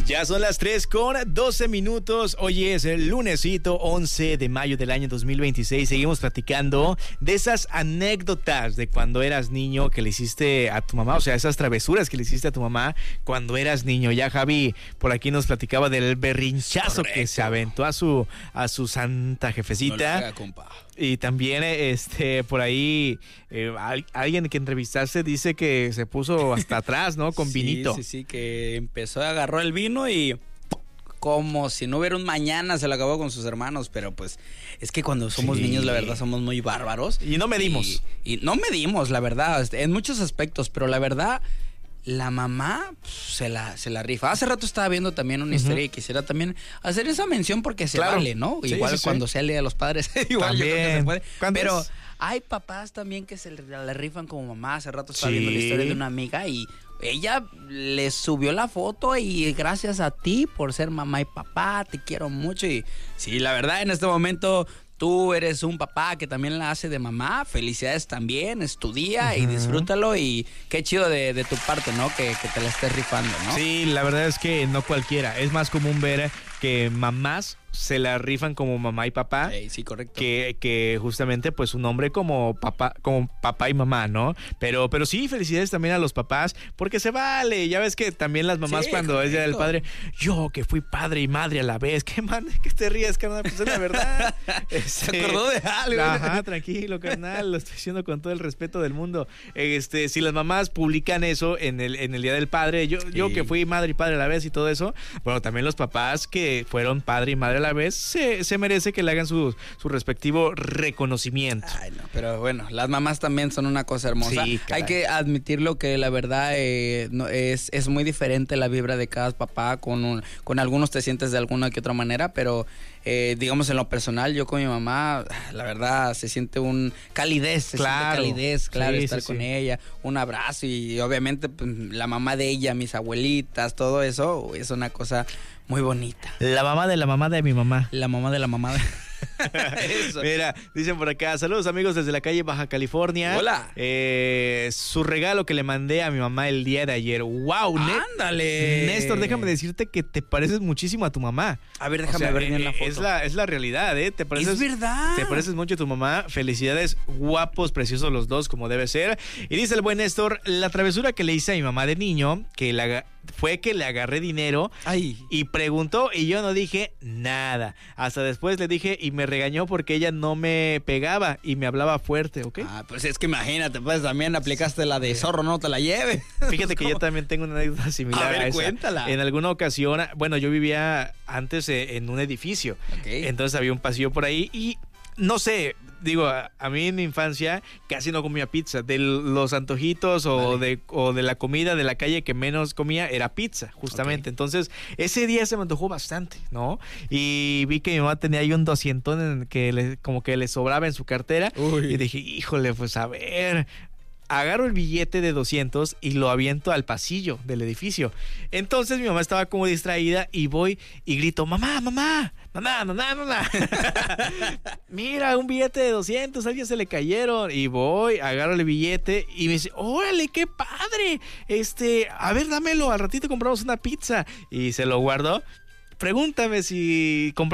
Ya son las 3:12. Hoy es el lunesito 11 de mayo del año 2026. Seguimos platicando de esas anécdotas de cuando eras niño que le hiciste a tu mamá, o sea, esas travesuras que le hiciste a tu mamá cuando eras niño. Ya Javi por aquí nos platicaba del berrinchazo que se aventó a su santa jefecita. No le haga, compa. Y también por ahí alguien que entrevistaste dice que se puso hasta atrás, ¿no? Con vinito. Sí, que agarró el vino y como si no hubiera un mañana se lo acabó con sus hermanos, pero pues es que cuando somos niños la verdad somos muy bárbaros. Y no medimos. Y no medimos, la verdad, en muchos aspectos, pero la verdad... La mamá se la rifa. Hace rato estaba viendo también una historia y quisiera también hacer esa mención porque se vale, ¿no? Sí, igual cuando sea el Día de los Padres, igual también. Yo creo que se puede. Pero hay papás también que se le rifan como mamá. Hace rato estaba viendo la historia de una amiga y ella le subió la foto y gracias a ti por ser mamá y papá, te quiero mucho. Y sí, la verdad en este momento... Tú eres un papá que también la hace de mamá. Felicidades también, estudia y disfrútalo. Y qué chido de tu parte, ¿no? Que te la estés rifando, ¿no? Sí, la verdad es que no cualquiera. Es más común ver que mamás se la rifan como mamá y papá. Sí, correcto. Que justamente pues un hombre como papá y mamá, ¿no? Pero sí, felicidades también a los papás, porque se vale. Ya ves que también las mamás cuando es Día del Padre, yo que fui padre y madre a la vez, que te rías, carnal, pues es la verdad. Se acordó de algo. Ajá, tranquilo, carnal, lo estoy diciendo con todo el respeto del mundo. Si las mamás publican eso en el Día del Padre, yo que fui madre y padre a la vez y todo eso, bueno, también los papás que fueron padre y madre a la vez, se merece que le hagan su respectivo reconocimiento. Ay, no, pero bueno, las mamás también son una cosa hermosa. Sí, hay que admitirlo que la verdad no, es muy diferente la vibra de cada papá. Con algunos te sientes de alguna que otra manera, pero digamos en lo personal, yo con mi mamá, la verdad se siente calidez, estar con ella, un abrazo y obviamente pues, la mamá de ella, mis abuelitas, todo eso es una cosa muy bonita. La mamá de mi mamá. La mamá de la mamá de... Eso. Mira, dicen por acá, saludos amigos desde la calle Baja California. Hola. Su regalo que le mandé a mi mamá el día de ayer. ¡Wow! ¡Ándale! Néstor, déjame decirte que te pareces muchísimo a tu mamá. A ver, déjame ver bien la foto. Es la realidad, ¿eh? ¿Te pareces, es verdad. Te pareces mucho a tu mamá. Felicidades, guapos, preciosos los dos, como debe ser. Y dice el buen Néstor, la travesura que le hice a mi mamá de niño, fue que le agarré dinero y preguntó y yo no dije nada. Hasta después le dije y me regañó porque ella no me pegaba y me hablaba fuerte, ¿ok? Pues es que imagínate, pues también aplicaste la de zorro, no te la lleve. Fíjate que yo también tengo una anécdota similar a esa. Cuéntala. En alguna ocasión, bueno, yo vivía antes en un edificio. Entonces había un pasillo por ahí y no sé, digo, a mí en mi infancia casi no comía pizza. De los antojitos o de la comida de la calle que menos comía era pizza, justamente. Entonces, ese día se me antojó bastante, ¿no? Y vi que mi mamá tenía ahí un 200 como que le sobraba en su cartera. Y dije, híjole, pues a ver... Agarro el billete de 200 y lo aviento al pasillo del edificio. Entonces mi mamá estaba como distraída y voy y grito, mamá. Mira, un billete de 200, a alguien se le cayeron. Y voy, agarro el billete y me dice, órale, qué padre. A ver, dámelo, al ratito compramos una pizza. Y se lo guardo. Pregúntame si compramos